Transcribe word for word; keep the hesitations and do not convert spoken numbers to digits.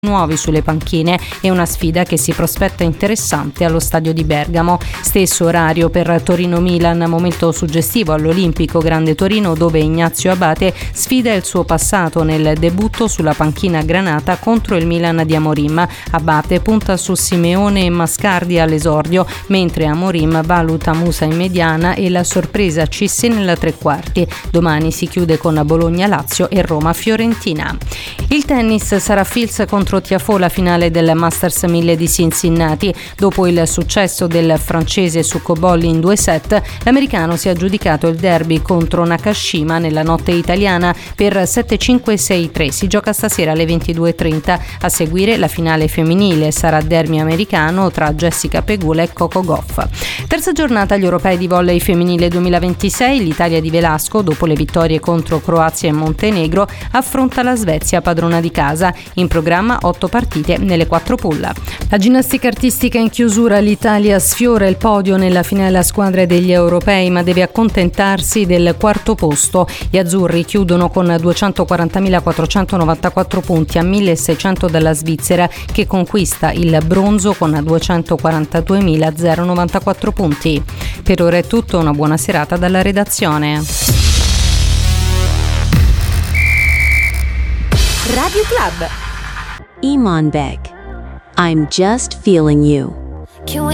nuovi sulle panchine e una sfida che si prospetta interessante allo stadio di Bergamo. Stesso orario per Torino-Milan, momento suggestivo all'Olimpico Grande Torino, dove Ignazio Abate sfida il suo passato nel debutto sulla panchina granata contro il Milan di Amorim. Abate punta su Simeone e Mascardi all'esordio, mentre Amorim valuta Musa in mediana e la sorpresa Cissi nella tre quarti. Domani si chiude con Bologna-Lazio e Roma-Fiorentina. Il tennis, sarà Fils contro Tiafoe la finale del Masters mille di Cincinnati. Dopo il successo del francese su Cobolli in due set, l'americano si è aggiudicato il derby contro Nakashima nella notte italiana per sette cinque sei tre. Si gioca stasera alle ventidue e trenta. A seguire la finale femminile, sarà derby americano tra Jessica Pegula e Coco Gauff. Terza giornata agli europei di volley femminile duemilaventisei. L'Italia di Velasco, dopo le vittorie contro Croazia e Montenegro, affronta la Svezia, padrona di casa. In programma otto partite nelle quattro pull. La ginnastica artistica in chiusura, l'Italia sfiora il podio nella finale a squadre degli europei, ma deve accontentarsi del quarto posto. Gli azzurri chiudono con duecentoquarantamila quattrocentonovantaquattro punti a milleseicento dalla Svizzera, che conquista il bronzo con duecentoquarantadue.094 punti. Per ora è tutto, una buona serata dalla redazione. Radio Club. Iman Beck. I'm just feeling you. Can we